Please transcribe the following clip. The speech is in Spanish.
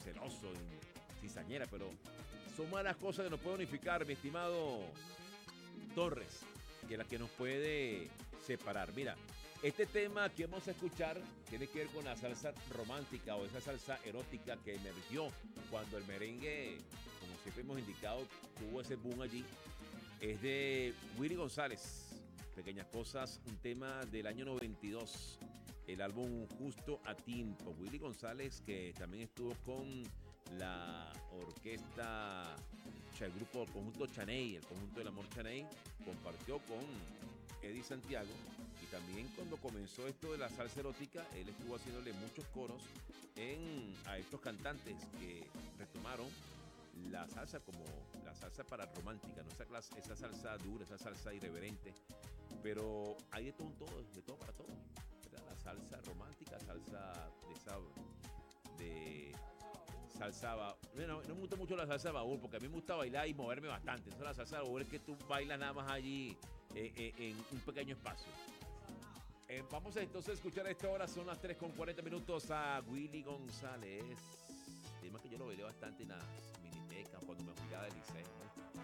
celoso, cizañera, pero son malas cosas que nos pueden unificar, mi estimado Torres, que es la que nos puede separar. Mira, este tema que vamos a escuchar tiene que ver con la salsa romántica o esa salsa erótica que emergió cuando el merengue, como siempre hemos indicado, tuvo ese boom allí. Es de Willy González, Pequeñas Cosas, un tema del año 92, el álbum Justo a Tiempo. Willy González, que también estuvo con la orquesta, el grupo, el conjunto Chaney, el conjunto del amor Chaney, compartió con Eddie Santiago. Y también cuando comenzó esto de la salsa erótica, él estuvo haciéndole muchos coros a estos cantantes que retomaron la salsa como la salsa para romántica, ¿no? Esa salsa dura, esa salsa irreverente. Pero hay de todo un todo, de todo para todo, ¿verdad? La salsa romántica, salsa de salsa. No me gusta mucho la salsa de baúl, porque a mí me gusta bailar y moverme bastante. Entonces la salsa de baúl es que tú bailas nada más allí en un pequeño espacio. Vamos entonces a escuchar a esta hora, son las 3:40 a Willy González. Tema que yo lo bailé bastante en las minitecas cuando me fui a del liceo, ¿no?